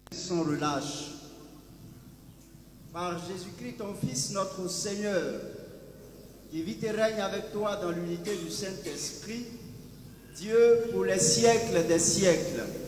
Sans relâche. Par Jésus-Christ, ton Fils, notre Seigneur, qui vit et règne avec toi dans l'unité du Saint-Esprit, Dieu pour les siècles des siècles.